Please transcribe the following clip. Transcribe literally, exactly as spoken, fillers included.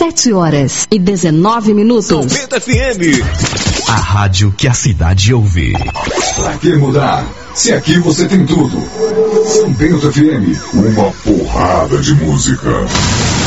Sete horas e dezenove minutos. São Bento F M. A rádio que a cidade ouve. Pra que mudar? Se aqui você tem tudo. São Bento F M, uma porrada de música.